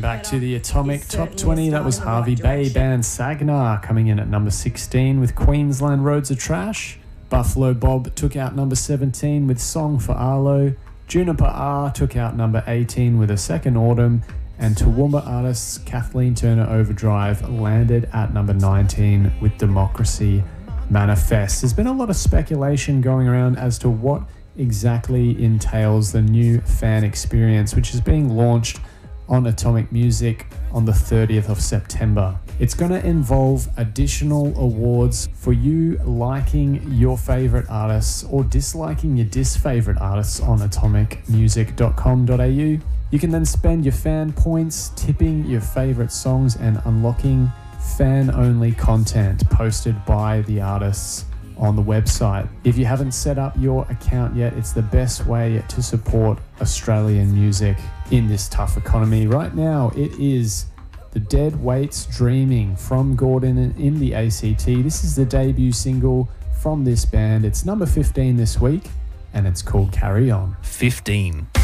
back to the Atomic Top 20. That was Harvey Bay Band Sagnar coming in at number 16 with Queensland Roads Are Trash. Buffalo Bob took out number 17 with Song for Arlo. Juniper R took out number 18 with A Second Autumn. And Toowoomba artists Kathleen Turner Overdrive landed at number 19 with Democracy Manifest. There's been a lot of speculation going around as to what exactly entails the new fan experience, which is being launched on Atomic Music on the 30th of September. It's going to involve additional awards for you liking your favorite artists or disliking your disfavorite artists on atomicmusic.com.au. You can then spend your fan points tipping your favorite songs and unlocking fan-only content posted by the artists on the website. If you haven't set up your account yet, it's the best way to support Australian music in this tough economy. Right now, it is The Dead Weights Dreaming from Gordon in the ACT. This is the debut single from this band. It's number 15 this week, and it's called Carry On. 15.